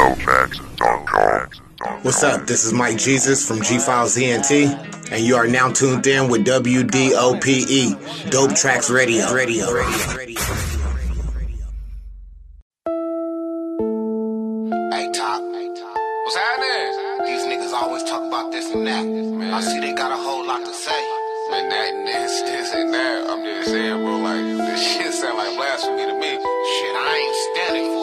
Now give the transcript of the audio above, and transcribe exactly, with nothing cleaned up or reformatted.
dope tracks dot com. What's up? This is Mike Jesus from G Files E N T, and you are now tuned in with W D O P E, Dope Tracks Radio. Radio. Radio. Radio. Hey, Top. What's happening? These niggas always talk about this and that. Man. I see they got a whole lot to say. Man, that and this, this and that. I'm just saying, bro, like, this shit sound like blasphemy to me. Shit, I ain't standing for